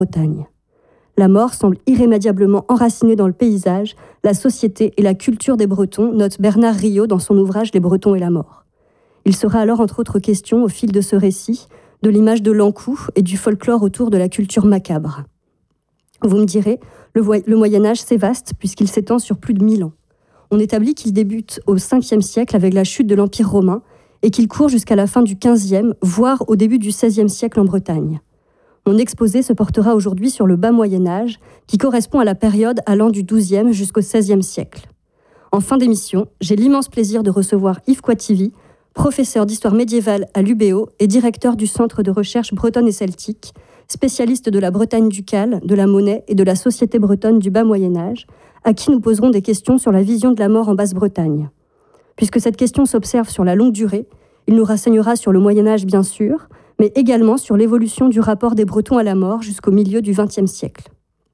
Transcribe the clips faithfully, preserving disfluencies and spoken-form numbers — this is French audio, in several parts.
Bretagne. La mort semble irrémédiablement enracinée dans le paysage, la société et la culture des Bretons, note Bernard Riot dans son ouvrage « Les Bretons et la mort ». Il sera alors entre autres question, au fil de ce récit, de l'image de l'encou et du folklore autour de la culture macabre. Vous me direz, le, vo- le Moyen-Âge c'est vaste puisqu'il s'étend sur plus de mille ans. On établit qu'il débute au cinquième siècle avec la chute de l'Empire romain et qu'il court jusqu'à la fin du quinzième, voire au début du seizième siècle en Bretagne. Mon exposé se portera aujourd'hui sur le bas Moyen-Âge, qui correspond à la période allant du douzième jusqu'au seizième siècle. En fin d'émission, j'ai l'immense plaisir de recevoir Yves Coitivi, professeur d'histoire médiévale à l'U B O et directeur du Centre de recherche bretonne et celtique, spécialiste de la Bretagne ducale, de la monnaie et de la société bretonne du bas Moyen-Âge, à qui nous poserons des questions sur la vision de la mort en Basse-Bretagne. Puisque cette question s'observe sur la longue durée, il nous renseignera sur le Moyen-Âge bien sûr, mais également sur l'évolution du rapport des Bretons à la mort jusqu'au milieu du vingtième siècle.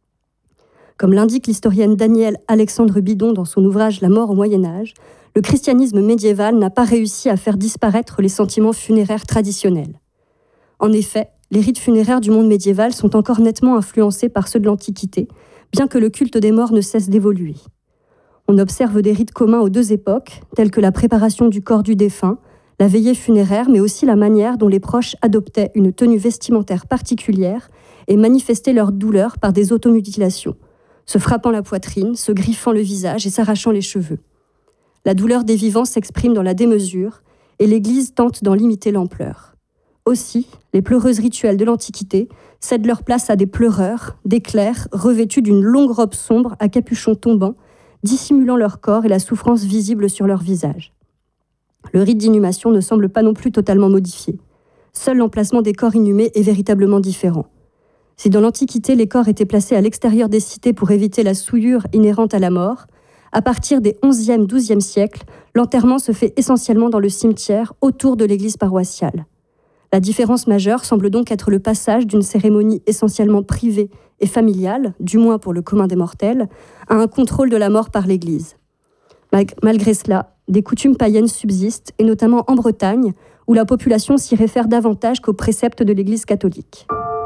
Comme l'indique l'historienne Danielle Alexandre Bidon dans son ouvrage « La mort au Moyen-Âge », le christianisme médiéval n'a pas réussi à faire disparaître les sentiments funéraires traditionnels. En effet, les rites funéraires du monde médiéval sont encore nettement influencés par ceux de l'Antiquité, bien que le culte des morts ne cesse d'évoluer. On observe des rites communs aux deux époques, tels que la préparation du corps du défunt, la veillée funéraire, mais aussi la manière dont les proches adoptaient une tenue vestimentaire particulière et manifestaient leur douleur par des automutilations, se frappant la poitrine, se griffant le visage et s'arrachant les cheveux. La douleur des vivants s'exprime dans la démesure et l'Église tente d'en limiter l'ampleur. Aussi, les pleureuses rituelles de l'Antiquité cèdent leur place à des pleureurs, des clercs revêtus d'une longue robe sombre à capuchon tombant, dissimulant leur corps et la souffrance visible sur leur visage. Le rite d'inhumation ne semble pas non plus totalement modifié. Seul l'emplacement des corps inhumés est véritablement différent. Si dans l'Antiquité, les corps étaient placés à l'extérieur des cités pour éviter la souillure inhérente à la mort, à partir des onzième douzième siècles, l'enterrement se fait essentiellement dans le cimetière autour de l'église paroissiale. La différence majeure semble donc être le passage d'une cérémonie essentiellement privée et familiale, du moins pour le commun des mortels, à un contrôle de la mort par l'Église. Malgré cela, des coutumes païennes subsistent, et notamment en Bretagne, où la population s'y réfère davantage qu'aux préceptes de l'Église catholique.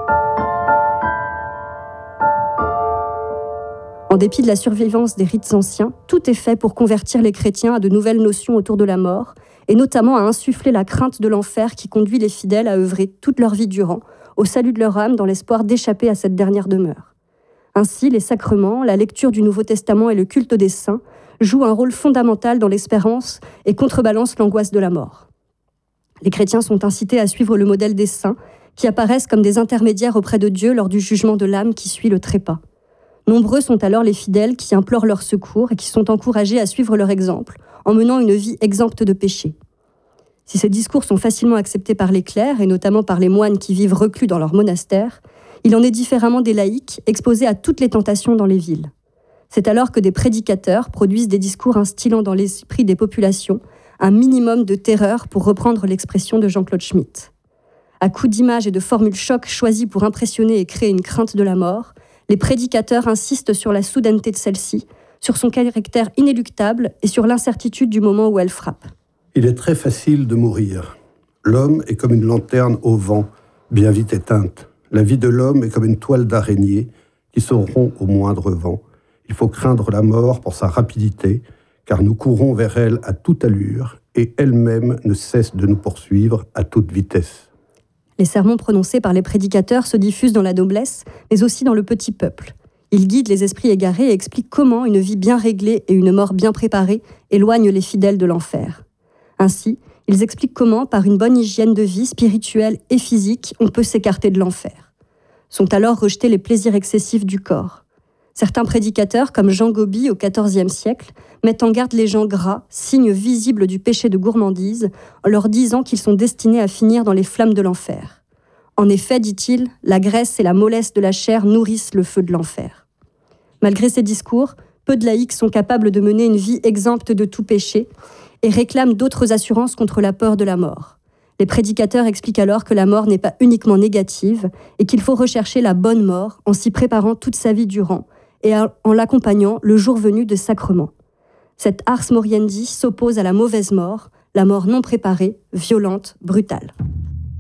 En dépit de la survivance des rites anciens, tout est fait pour convertir les chrétiens à de nouvelles notions autour de la mort, et notamment à insuffler la crainte de l'enfer qui conduit les fidèles à œuvrer toute leur vie durant au salut de leur âme dans l'espoir d'échapper à cette dernière demeure. Ainsi, les sacrements, la lecture du Nouveau Testament et le culte des saints jouent un rôle fondamental dans l'espérance et contrebalancent l'angoisse de la mort. Les chrétiens sont incités à suivre le modèle des saints qui apparaissent comme des intermédiaires auprès de Dieu lors du jugement de l'âme qui suit le trépas. Nombreux sont alors les fidèles qui implorent leur secours et qui sont encouragés à suivre leur exemple en menant une vie exempte de péché. Si ces discours sont facilement acceptés par les clercs, et notamment par les moines qui vivent reclus dans leur monastère, il en est différemment des laïcs exposés à toutes les tentations dans les villes. C'est alors que des prédicateurs produisent des discours instillant dans l'esprit des populations un minimum de terreur, pour reprendre l'expression de Jean-Claude Schmitt. À coups d'images et de formules chocs choisies pour impressionner et créer une crainte de la mort, les prédicateurs insistent sur la soudaineté de celle-ci, sur son caractère inéluctable et sur l'incertitude du moment où elle frappe. Il est très facile de mourir. L'homme est comme une lanterne au vent, bien vite éteinte. La vie de l'homme est comme une toile d'araignée qui se rompt au moindre vent. Il faut craindre la mort pour sa rapidité, car nous courons vers elle à toute allure et elle-même ne cesse de nous poursuivre à toute vitesse. Les sermons prononcés par les prédicateurs se diffusent dans la noblesse, mais aussi dans le petit peuple. Ils guident les esprits égarés et expliquent comment une vie bien réglée et une mort bien préparée éloignent les fidèles de l'enfer. Ainsi, ils expliquent comment, par une bonne hygiène de vie spirituelle et physique, on peut s'écarter de l'enfer. Sont alors rejetés les plaisirs excessifs du corps. Certains prédicateurs, comme Jean Gobi au quatorzième siècle, mettent en garde les gens gras, signe visible du péché de gourmandise, en leur disant qu'ils sont destinés à finir dans les flammes de l'enfer. En effet, dit-il, la graisse et la mollesse de la chair nourrissent le feu de l'enfer. Malgré ces discours, peu de laïcs sont capables de mener une vie exempte de tout péché et réclament d'autres assurances contre la peur de la mort. Les prédicateurs expliquent alors que la mort n'est pas uniquement négative et qu'il faut rechercher la bonne mort en s'y préparant toute sa vie durant et en l'accompagnant le jour venu de sacrements. Cette ars moriendi s'oppose à la mauvaise mort, la mort non préparée, violente, brutale.